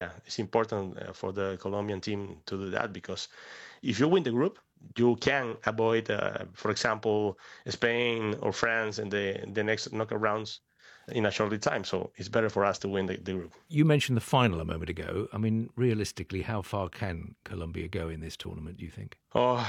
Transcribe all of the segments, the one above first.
it's important for the Colombian team to do that, because if you win the group, you can avoid, for example, Spain or France in the next knockout rounds in a shorter time. So it's better for us to win the group. You mentioned the final a moment ago. I mean, realistically, how far can Colombia go in this tournament, do you think? Oh,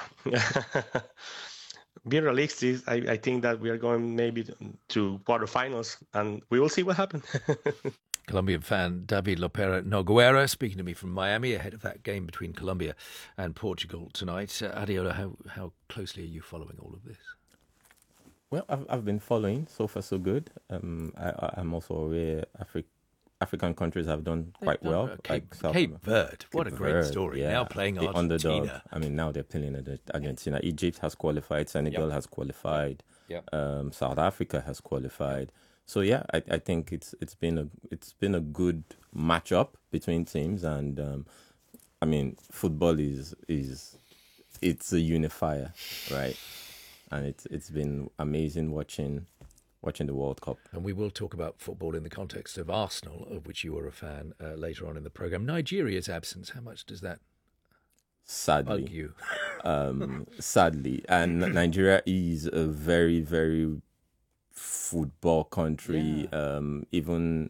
being realistic, I think that we are going maybe to quarterfinals, and we will see what happens. Colombian fan David Lopera Noguera speaking to me from Miami ahead of that game between Colombia and Portugal tonight. Adeola, how closely are you following all of this? Well, I've been following. So far, so good. I'm also aware African countries have done quite well. Cape Verde, what a great story. Yeah. Now playing the Argentina. Underdog. I mean, now they're playing Argentina. Yeah. Egypt has qualified. Senegal has qualified. Yep. South Africa has qualified. So yeah, I think it's been a good matchup between teams, and I mean, football is it's a unifier, right? And it's been amazing watching the World Cup. And we will talk about football in the context of Arsenal, of which you are a fan, later on in the programme. Nigeria's absence, how much does that bug you? Sadly. And Nigeria is a very, very football country. Yeah. Even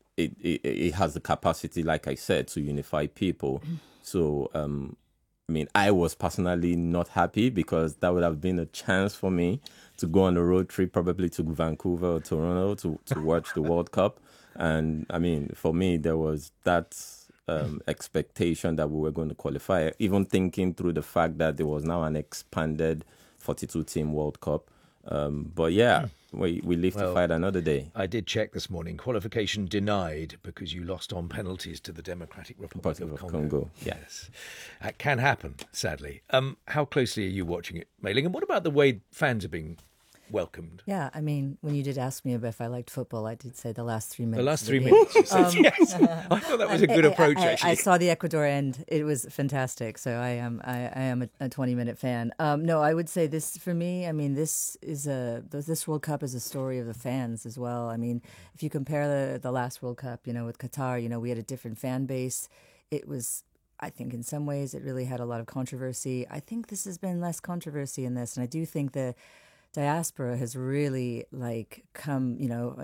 it has the capacity, like I said, to unify people. So, I mean, I was personally not happy, because that would have been a chance for me to go on a road trip, probably to Vancouver or Toronto to watch the World Cup. And I mean, for me, there was that expectation that we were going to qualify, even thinking through the fact that there was now an expanded 42-team World Cup. But yeah, we live to fight another day. I did check this morning. Qualification denied because you lost on penalties to the Democratic Republic of Congo. Yes. That can happen, sadly. How closely are you watching it, Mei Ling? And what about the way fans are being welcomed? Yeah, I mean, when you did ask me if I liked football, I did say the last 3 minutes. The last 3 minutes, you said, yes. I thought that was a good approach, actually. I saw the Ecuador end. It was fantastic. So I am a 20-minute fan. No, I would say this, for me, I mean, this World Cup is a story of the fans as well. I mean, if you compare the last World Cup, with Qatar, we had a different fan base. It was, I think in some ways, it really had a lot of controversy. I think this has been less controversy in this. And I do think the diaspora has really come,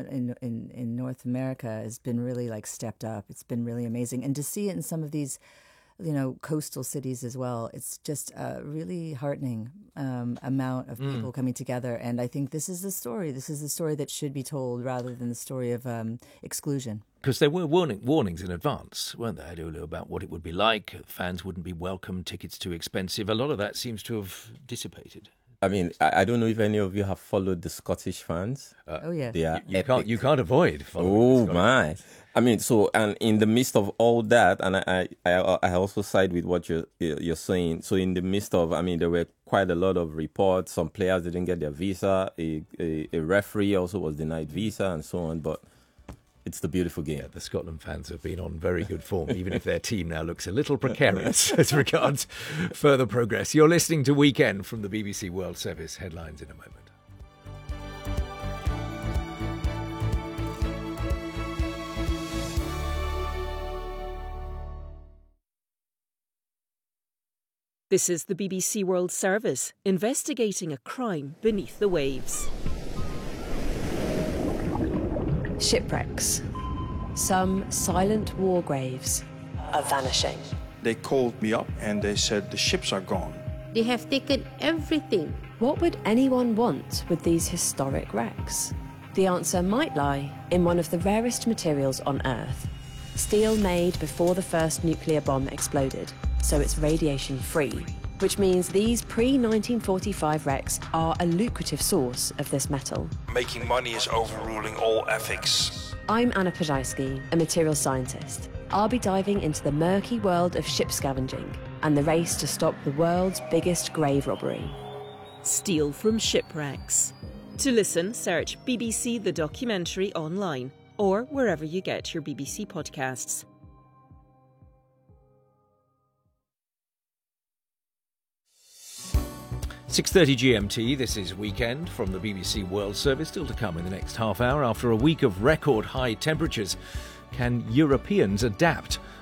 in North America has been really stepped up. It's been really amazing. And to see it in some of these, coastal cities as well, it's just a really heartening amount of people coming together. And I think this is the story. This is the story that should be told rather than the story of exclusion. Because there were warnings in advance, weren't there, Adeola, about what it would be like. Fans wouldn't be welcome, tickets too expensive. A lot of that seems to have dissipated. I mean, I don't know if any of you have followed the Scottish fans. Oh, yeah. They are you can't avoid following the my. I mean, and in the midst of all that, and I also side with what you're saying. So in the midst of, I mean, there were quite a lot of reports. Some players didn't get their visa. A referee also was denied visa and so on. But it's the beautiful game. Yeah, the Scotland fans have been on very good form, even if their team now looks a little precarious as regards further progress. You're listening to Weekend from the BBC World Service. Headlines in a moment. This is the BBC World Service, investigating a crime beneath the waves. Shipwrecks. Some silent war graves are vanishing. They called me up and they said the ships are gone. They have taken everything. What would anyone want with these historic wrecks? The answer might lie in one of the rarest materials on Earth. Steel made before the first nuclear bomb exploded, so it's radiation-free, which means these pre-1945 wrecks are a lucrative source of this metal. Making money is overruling all ethics. I'm Anna Pajajski, a materials scientist. I'll be diving into the murky world of ship scavenging and the race to stop the world's biggest grave robbery. Steal from shipwrecks. To listen, search BBC The Documentary online or wherever you get your BBC podcasts. .30 GMT, this is Weekend from the BBC World Service. Still to come in the next half hour. After a week of record high temperatures, can Europeans adapt?